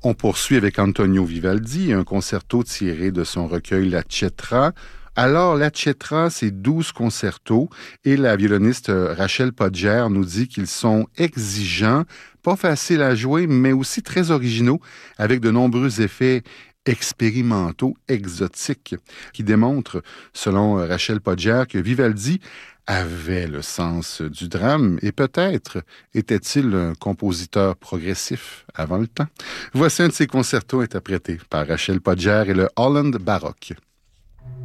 On poursuit avec Antonio Vivaldi, un concerto tiré de son recueil La Cetra. Alors, La Cetra, c'est 12 concertos et la violoniste Rachel Podger nous dit qu'ils sont exigeants, pas faciles à jouer, mais aussi très originaux, avec de nombreux effets expérimentaux, exotiques, qui démontrent, selon Rachel Podger, que Vivaldi avait le sens du drame et peut-être était-il un compositeur progressif avant le temps. Voici un de ses concertos interprétés par Rachel Podger et le Holland Baroque.